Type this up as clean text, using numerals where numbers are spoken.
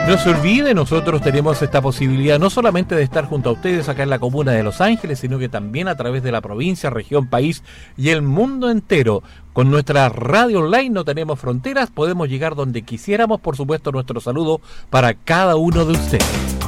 No se olvide, nosotros tenemos esta posibilidad no solamente de estar junto a ustedes acá en la comuna de Los Ángeles, sino que también a través de la provincia, región, país y el mundo entero. Con nuestra radio online no tenemos fronteras, podemos llegar donde quisiéramos. Por supuesto, nuestro saludo para cada uno de ustedes.